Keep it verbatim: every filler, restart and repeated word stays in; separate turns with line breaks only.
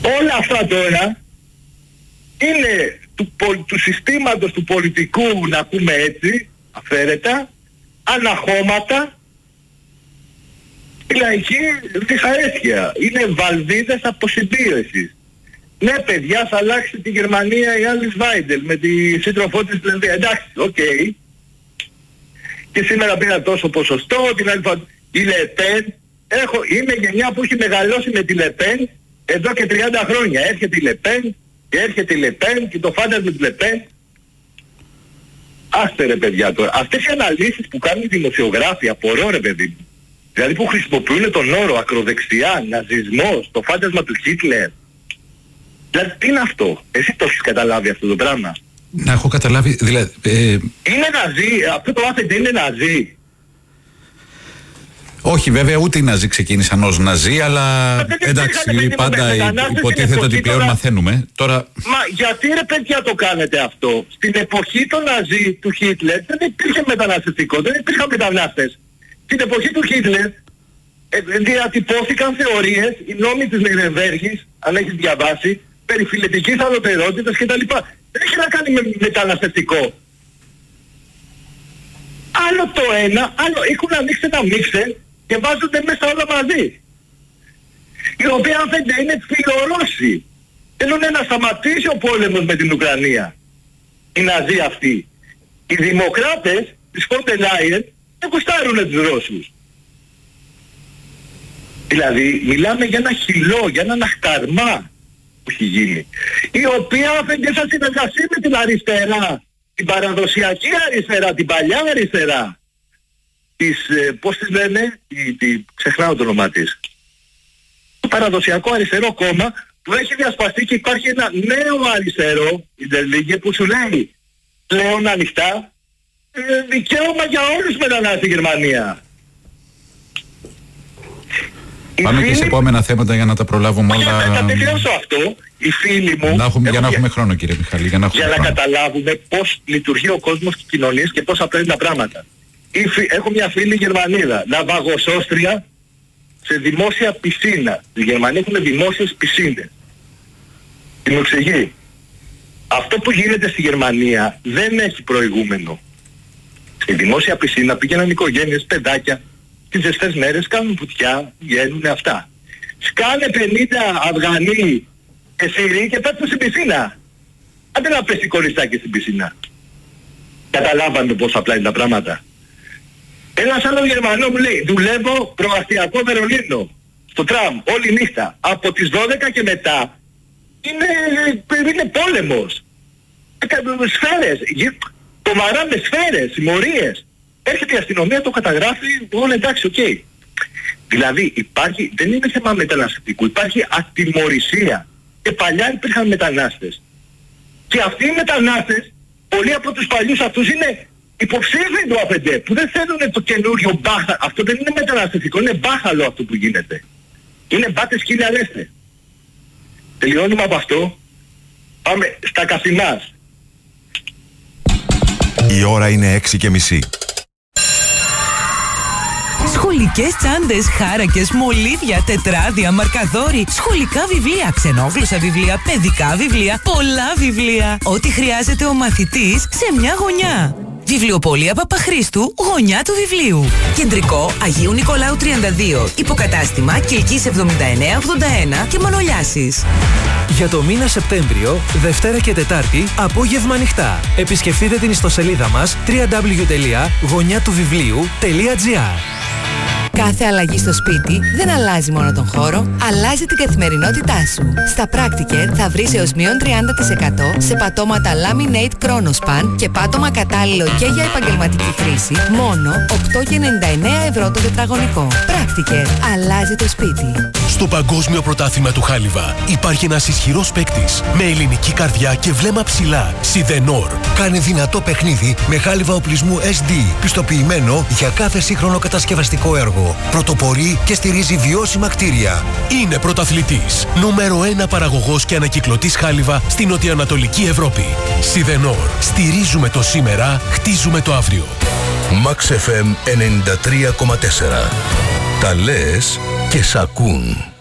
Όλα αυτά τώρα είναι του, του συστήματος του πολιτικού, να πούμε έτσι, αφαίρετα, αναχώματα, η λαϊκή δυσαρέσκεια. Είναι βαλβίδες αποσυμπίεσης. Ναι παιδιά, θα αλλάξει τη Γερμανία η Άλις Βάιντελ με τη σύντροφό της δηλαδή. Εντάξει, οκ. Okay. Και σήμερα πήρα τόσο ποσοστό, την άλλη φορά η Λεπέν. Έχω, είμαι γενιά που έχει μεγαλώσει με τη Λεπέν εδώ και τριάντα χρόνια. Έρχεται η Λεπέν και έρχεται η Λεπέν και το φάντασμα της Λεπέν. Άστε ρε παιδιά τώρα. Αυτές οι αναλύσεις που κάνουν οι δημοσιογράφοι, απορώ ρε παιδί μου. Δηλαδή που χρησιμοποιούν τον όρο ακροδεξιά, ναζισμός, το φάντασμα του Χίτλερ. Δηλαδή τι είναι αυτό, εσύ το έχεις καταλάβει αυτό το πράγμα?
Να έχω καταλάβει, δηλαδή... Ε...
Είναι ναζί, αυτό το άφεντε είναι ναζί.
Όχι βέβαια, ούτε οι ναζί ξεκίνησαν ως ναζί, αλλά εντάξει, πάντα υποτίθεται ότι πλέον μαθαίνουμε. Τώρα...
Μα γιατί ρε παιδιά το κάνετε αυτό? Στην εποχή των ναζί του Χίτλερ δεν υπήρχε μεταναστευτικό, δεν υπήρχαν μετανάστες. Στην εποχή του Χίτλερ ε, διατυπώθηκαν θεωρίες, οι νόμοι της Νιρεμβέργης, αν έχεις διαβάσει, περί φιλετικής ανωτερότητας κτλ. Δεν έχει να κάνει με μεταναστευτικό. Άλλο το ένα, άλλο έχουν ανοίξει ένα μίξερ και βάζονται μέσα όλα μαζί. Οι οποίοι αν φαίνεται είναι φιλορώσοι. Θέλουν να σταματήσει ο πόλεμος με την Ουκρανία. Οι ναζί αυτοί. Οι δημοκράτες της Φόντερ Λάιεν δεν κουστάρουνε τους Ρώσους. Δηλαδή μιλάμε για ένα χυλό, για έναν αχταρμά που έχει γίνει. Η οποία φαίνεται σαν συνεργασία με την αριστερά. Την παραδοσιακή αριστερά, την παλιά αριστερά. Της, ε, πώς της λένε, τη, τη, ξεχνάω το όνομά της. Το παραδοσιακό αριστερό κόμμα που έχει διασπαστεί και υπάρχει ένα νέο αριστερό, η Ντερλίγκε, που σου λέει πλέον ανοιχτά ε, δικαίωμα για όλους μετανάστες στη Γερμανία.
Πάμε φίλοι... και σε επόμενα θέματα για να τα προλάβουμε όλα.
Για να τελειώσω αυτό, οι φίλοι μου...
Να έχουμε, για να έχουμε χρόνο κύριε Μιχάλη. Για να,
για να καταλάβουμε πώς λειτουργεί ο κόσμος και οι κοινωνίες και πώς απλά είναι τα πράγματα. Έχω μια φίλη Γερμανίδα, ναυαγοσώστρια σε δημόσια πισίνα. Στη Γερμανία έχουν δημόσιες πισίνες. Τι μου εξηγεί. Αυτό που γίνεται στη Γερμανία δεν έχει προηγούμενο. Στη δημόσια πισίνα πήγαιναν οικογένειες, παιδάκια, τις ζεστές μέρες κάνουν βουτιά, βγαίνουν αυτά. Σκάνε πενήντα Αφγανοί και Σύριοι και πέφτουν στην πισίνα. Άντε να πέσει κοριστάκι στην πισίνα. Καταλάβανε πώς απλά είναι τα πράγματα. Ένας άλλος Γερμανός μου λέει, δουλεύω προαστιακό Βερολίνο, στο τραμ, όλη νύχτα. Από τις δώδεκα και μετά είναι, είναι πόλεμος. Σφαίρες, τομαρά με σφαίρες, συμμορίες. Έρχεται η αστυνομία, το καταγράφει, όλα εντάξει, οκ. Okay. Δηλαδή υπάρχει, δεν είναι θέμα μεταναστευτικού, υπάρχει ατιμωρησία. Και παλιά υπήρχαν μετανάστες. Και αυτοί οι μετανάστες, πολλοί από τους παλιούς αυτούς είναι υποψήφιοι του ΑΠΕΝΤΕ, που δεν θέλουν το καινούριο μπάχαλο. Αυτό δεν είναι μεταναστευτικό, είναι μπάχαλο αυτό που γίνεται. Είναι μπάτες κύριε Αλέστε. Τελειώνουμε από αυτό, πάμε στα καθημάς.
Η ώρα είναι έξι και μισή.
Σχολικές τσάντες, χάρακες, μολύβια, τετράδια, μαρκαδόροι, σχολικά βιβλία, ξενόγλωσσα βιβλία, παιδικά βιβλία, πολλά βιβλία. Ό,τι χρειάζεται ο μαθητής σε μια γωνιά. Βιβλιοπωλεία Παπαχρήστου, γωνιά του βιβλίου. Κεντρικό Αγίου Νικολάου τριάντα δύο. Υποκατάστημα Κιλκής εβδομήντα εννέα ογδόντα ένα και Μανολιάσης.
Για το μήνα Σεπτέμβριο, Δευτέρα και Τετάρτη, απόγευμα ανοιχτά. Επισκεφτείτε την ιστοσελίδα μας double-u double-u double-u τελεία γωνιά του βιβλίου τελεία τζι άρ.
Κάθε αλλαγή στο σπίτι δεν αλλάζει μόνο τον χώρο, αλλάζει την καθημερινότητά σου. Στα Practicare θα βρεις έως μείον τριάντα τοις εκατό σε πατώματα Laminate Chronospan και πάτωμα κατάλληλο και για επαγγελματική χρήση, μόνο οκτώ και ενενήντα εννέα ευρώ το τετραγωνικό. Practicare, αλλάζει το σπίτι.
Στο Παγκόσμιο Πρωτάθλημα του Χάλιβα υπάρχει ένας ισχυρός παίκτης με ελληνική καρδιά και βλέμμα ψηλά. Σιδενόρ.
Κάνε δυνατό παιχνίδι με χάλιβα οπλισμού ες ντι, πιστοποιημένο για κάθε σύγχρονο κατασκευαστικό έργο. Πρωτοπορεί και στηρίζει βιώσιμα κτίρια.
Είναι πρωταθλητής. Νούμερο ένα παραγωγός και ανακυκλωτής χάλιβα στην νοτιοανατολική Ευρώπη. Σιδενόρ. Στηρίζουμε το σήμερα, χτίζουμε το αύριο.
Max εφ εμ ενενήντα τρία κόμμα τέσσερα. Τα λες και σ' ακούν.